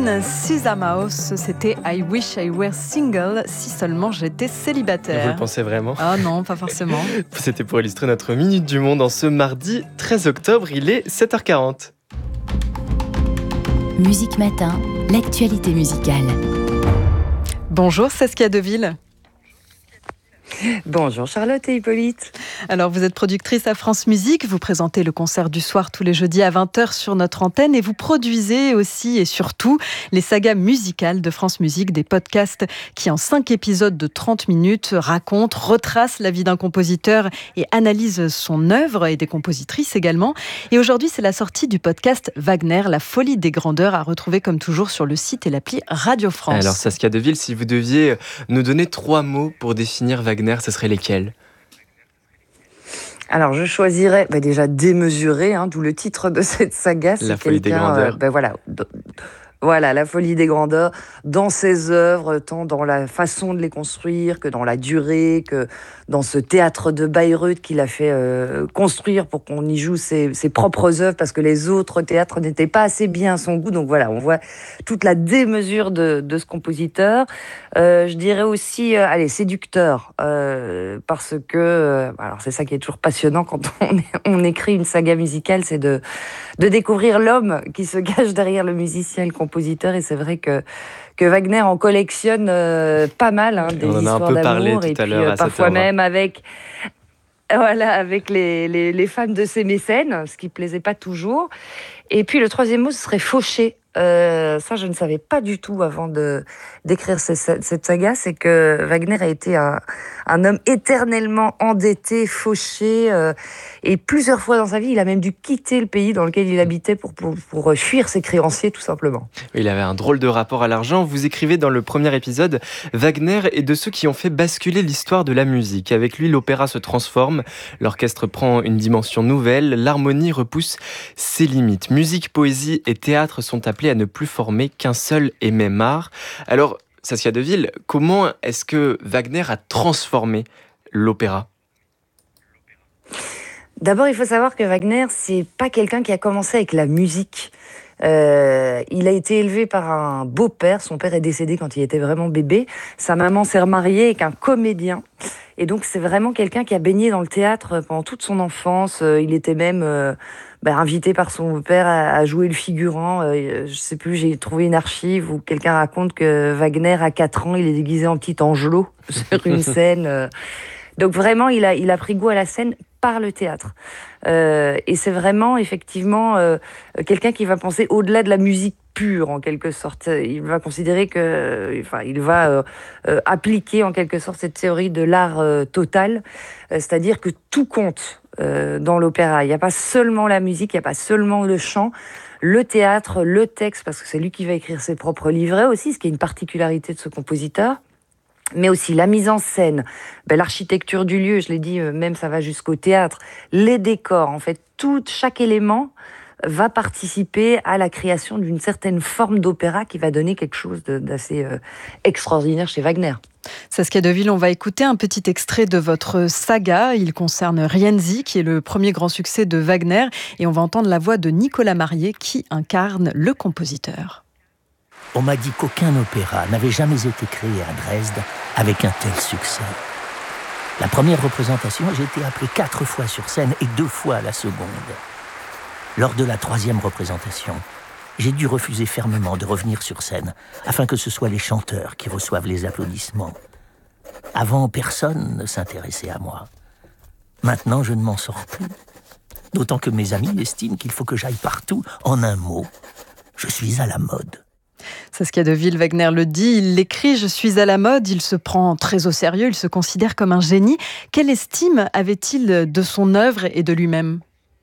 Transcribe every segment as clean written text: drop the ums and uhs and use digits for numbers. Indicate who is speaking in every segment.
Speaker 1: Queen, Susanna House, c'était I Wish I Were Single, si seulement j'étais célibataire.
Speaker 2: Vous le pensez vraiment ?
Speaker 1: Ah non, pas forcément.
Speaker 2: C'était pour illustrer notre Minute du Monde en ce mardi 13 octobre, il est 7h40.
Speaker 3: Musique Matin, l'actualité musicale.
Speaker 1: Bonjour Saskia Deville.
Speaker 4: Bonjour Charlotte et Hippolyte.
Speaker 1: Alors vous êtes productrice à France Musique, vous présentez le concert du soir tous les jeudis à 20h sur notre antenne et vous produisez aussi et surtout les sagas musicales de France Musique, des podcasts qui en 5 épisodes de 30 minutes racontent, retracent la vie d'un compositeur et analysent son œuvre et des compositrices également. Et aujourd'hui c'est la sortie du podcast Wagner, la folie des grandeurs, à retrouver comme toujours sur le site et l'appli Radio France.
Speaker 2: Alors Saskia Deville, si vous deviez nous donner 3 mots pour définir Wagner, ce seraient lesquels ?
Speaker 4: Alors je choisirais déjà démesuré, d'où le titre de cette saga.
Speaker 2: La folie des grandeurs.
Speaker 4: Voilà, la folie des grandeurs dans ses œuvres, tant dans la façon de les construire que dans la durée, que dans ce théâtre de Bayreuth qu'il a fait construire pour qu'on y joue ses propres œuvres, parce que les autres théâtres n'étaient pas assez bien à son goût. Donc voilà, on voit toute la démesure de ce compositeur. Je dirais aussi, séducteur, parce que, alors c'est ça qui est toujours passionnant quand on écrit une saga musicale, c'est de découvrir l'homme qui se cache derrière le musicien et le compositeur. Et c'est vrai que Wagner en collectionne pas mal, des histoires d'amour, et puis parfois même avec les femmes de ses mécènes, ce qui plaisait pas toujours. Et puis le troisième mot, ce serait fauché. Ça, je ne savais pas du tout avant d'écrire cette saga, c'est que Wagner a été un homme éternellement endetté, fauché, et plusieurs fois dans sa vie, il a même dû quitter le pays dans lequel il habitait pour fuir ses créanciers, tout simplement.
Speaker 2: Il avait un drôle de rapport à l'argent. Vous écrivez dans le premier épisode, Wagner est de ceux qui ont fait basculer l'histoire de la musique. Avec lui, l'opéra se transforme, l'orchestre prend une dimension nouvelle, l'harmonie repousse ses limites. Musique, poésie et théâtre sont appelés à ne plus former qu'un seul et même art. Alors, Saskia Deville, comment est-ce que Wagner a transformé l'opéra ?
Speaker 4: D'abord, il faut savoir que Wagner, c'est pas quelqu'un qui a commencé avec la musique. Il a été élevé par un beau-père. Son père est décédé quand il était vraiment bébé. Sa maman s'est remariée avec un comédien. Et donc, c'est vraiment quelqu'un qui a baigné dans le théâtre pendant toute son enfance. Il était même invité par son père à jouer le figurant. Je sais plus, j'ai trouvé une archive où quelqu'un raconte que Wagner, à 4 ans, il est déguisé en petit angelot sur une scène. Donc vraiment, il a pris goût à la scène par le théâtre. Et c'est vraiment, effectivement, quelqu'un qui va penser au-delà de la musique pure, en quelque sorte. Il va considérer il va appliquer, en quelque sorte, cette théorie de l'art total, c'est-à-dire que tout compte dans l'opéra. Il n'y a pas seulement la musique, il n'y a pas seulement le chant, le théâtre, le texte, parce que c'est lui qui va écrire ses propres livrets aussi, ce qui est une particularité de ce compositeur. Mais aussi la mise en scène, l'architecture du lieu, je l'ai dit, même ça va jusqu'au théâtre, les décors, en fait, chaque élément va participer à la création d'une certaine forme d'opéra qui va donner quelque chose d'assez extraordinaire chez Wagner.
Speaker 1: Saskia Deville, on va écouter un petit extrait de votre saga. Il concerne Rienzi, qui est le premier grand succès de Wagner, et on va entendre la voix de Nicolas Marié qui incarne le compositeur.
Speaker 5: On m'a dit qu'aucun opéra n'avait jamais été créé à Dresde avec un tel succès. La première représentation, j'ai été appelé 4 fois sur scène et 2 fois à la seconde. Lors de la 3e représentation, j'ai dû refuser fermement de revenir sur scène afin que ce soit les chanteurs qui reçoivent les applaudissements. Avant, personne ne s'intéressait à moi. Maintenant, je ne m'en sors plus. D'autant que mes amis estiment qu'il faut que j'aille partout en un mot. Je suis à la mode.
Speaker 1: Saskia Deville, Wagner le dit, il l'écrit « Je suis à la mode », il se prend très au sérieux, il se considère comme un génie. Quelle estime avait-il de son œuvre et de lui-même ?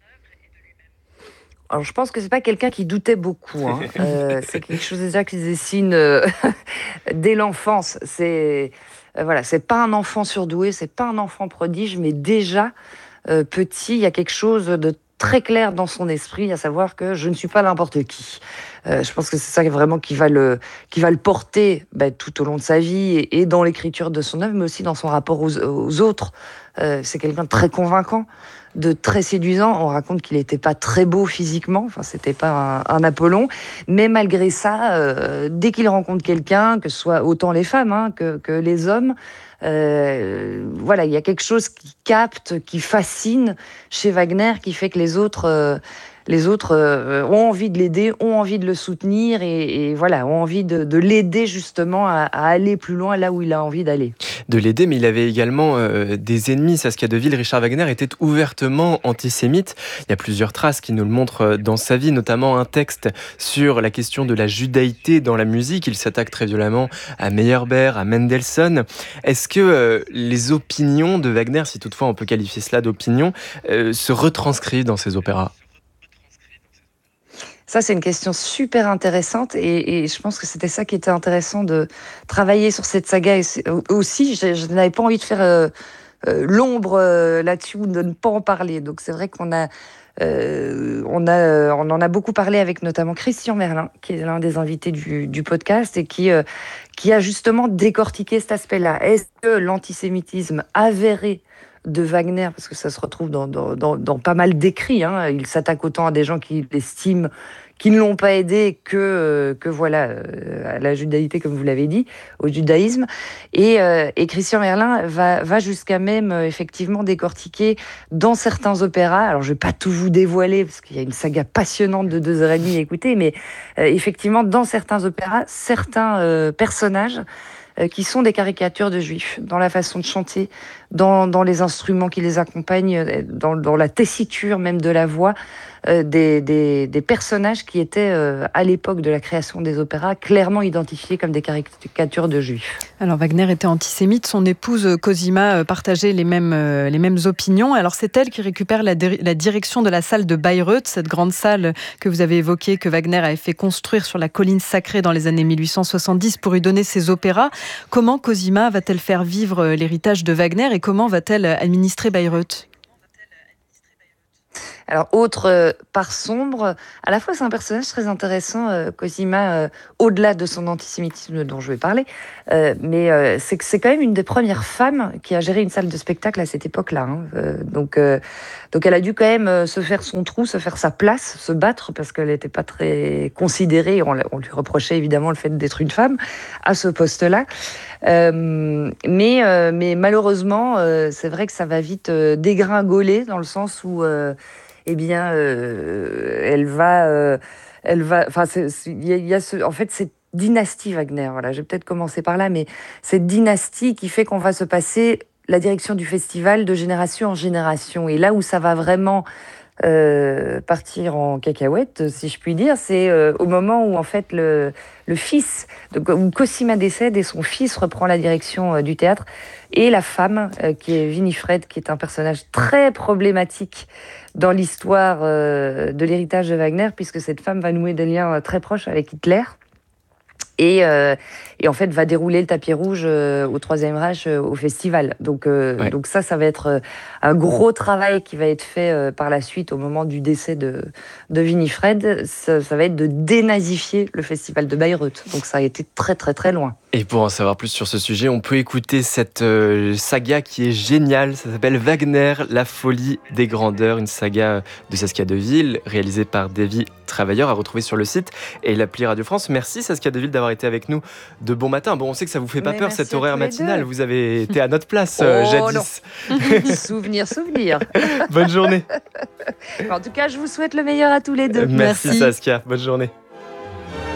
Speaker 4: Alors, je pense que c'est pas quelqu'un qui doutait beaucoup. C'est quelque chose déjà qui se dessine dès l'enfance. C'est pas un enfant surdoué, c'est pas un enfant prodige, mais déjà petit, il y a quelque chose de très clair dans son esprit, à savoir que je ne suis pas n'importe qui. Je pense que c'est ça vraiment qui va le porter tout au long de sa vie et dans l'écriture de son œuvre, mais aussi dans son rapport aux autres. C'est quelqu'un de très convaincant, de très séduisant. On raconte qu'il n'était pas très beau physiquement, enfin c'était pas un Apollon, mais malgré ça, dès qu'il rencontre quelqu'un, que ce soit autant les femmes que les hommes, voilà, il y a quelque chose qui capte, qui fascine chez Wagner, qui fait que les autres ont envie de l'aider, ont envie de le soutenir et voilà, ont envie de l'aider justement à aller plus loin là où il a envie d'aller.
Speaker 2: De l'aider, mais il avait également des ennemis. Saskia Deville, Richard Wagner était ouvertement antisémite. Il y a plusieurs traces qui nous le montrent dans sa vie, notamment un texte sur la question de la judaïté dans la musique. Il s'attaque très violemment à Meyerbeer, à Mendelssohn. Est-ce que les opinions de Wagner, si toutefois on peut qualifier cela d'opinion, se retranscrivent dans ses opéras ?
Speaker 4: Ça, c'est une question super intéressante et je pense que c'était ça qui était intéressant de travailler sur cette saga. Et aussi, je n'avais pas envie de faire l'ombre là-dessus ou de ne pas en parler. Donc, c'est vrai on en a beaucoup parlé avec notamment Christian Merlin, qui est l'un des invités du podcast et qui a justement décortiqué cet aspect-là. Est-ce que l'antisémitisme avéré de Wagner, parce que ça se retrouve dans pas mal d'écrits, il s'attaque autant à des gens qui l'estiment, qui ne l'ont pas aidé que voilà, à la judaïté, comme vous l'avez dit, au judaïsme. Et Christian Merlin va jusqu'à même effectivement décortiquer dans certains opéras. Alors, je vais pas tout vous dévoiler, parce qu'il y a une saga passionnante de 2h30 à écouter, mais effectivement, dans certains opéras, certains personnages qui sont des caricatures de juifs, dans la façon de chanter, dans les instruments qui les accompagnent, dans la tessiture même de la voix, des personnages qui étaient, à l'époque de la création des opéras, clairement identifiés comme des caricatures de juifs.
Speaker 1: Alors Wagner était antisémite, son épouse Cosima partageait les mêmes opinions. Alors c'est elle qui récupère la direction de la salle de Bayreuth, cette grande salle que vous avez évoquée, que Wagner avait fait construire sur la colline sacrée dans les années 1870 pour y donner ses opéras. Comment Cosima va-t-elle faire vivre l'héritage de Wagner et comment va-t-elle administrer Bayreuth ?
Speaker 4: Alors, autre part sombre, à la fois c'est un personnage très intéressant, Cosima, au-delà de son antisémitisme dont je vais parler, mais c'est quand même une des premières femmes qui a géré une salle de spectacle à cette époque-là. Donc elle a dû quand même se faire son trou, se faire sa place, se battre, parce qu'elle n'était pas très considérée. On lui reprochait évidemment le fait d'être une femme à ce poste-là. Mais malheureusement, c'est vrai que ça va vite dégringoler dans le sens où elle va. Enfin, il y a en fait, cette dynastie Wagner. Voilà, je vais peut-être commencer par là, mais cette dynastie qui fait qu'on va se passer la direction du festival de génération en génération. Et là où ça va vraiment partir en cacahuète, si je puis dire, c'est au moment où en fait le fils, où Cosima décède et son fils reprend la direction du théâtre, et la femme qui est Winifred, qui est un personnage très problématique dans l'histoire de l'héritage de Wagner, puisque cette femme va nouer des liens très proches avec Hitler. Et en fait va dérouler le tapis rouge au Troisième Reich au festival. Donc ça va être un gros travail qui va être fait par la suite au moment du décès de Winifred. Ça va être de dénazifier le festival de Bayreuth. Donc ça a été très très très loin.
Speaker 2: Et pour en savoir plus sur ce sujet, on peut écouter cette saga qui est géniale. Ça s'appelle Wagner, la folie des grandeurs, une saga de Saskia Deville, réalisée par Davy Travailleur, à retrouver sur le site et l'appli Radio France. Merci Saskia Deville d'avoir été avec nous de bon matin. Bon, on sait que ça vous fait pas peur cet horaire matinal. Vous avez été à notre place jadis.
Speaker 4: Non. Souvenir.
Speaker 2: Bonne journée.
Speaker 4: En tout cas, je vous souhaite le meilleur à tous les deux.
Speaker 2: Merci Saskia, bonne journée.